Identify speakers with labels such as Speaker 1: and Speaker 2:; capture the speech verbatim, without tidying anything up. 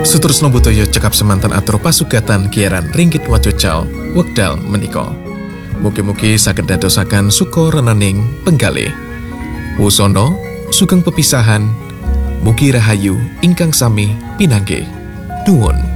Speaker 1: Sutrusno Butoyo cekap semanten atur pasugatan kiaran ringgit wacocal wekdal menika. Mugi-mugi saged dadosaken suka renaning penggalih. Wusana sugeng pepisahan. Mugi rahayu ingkang sami pinanggih. Nuwun.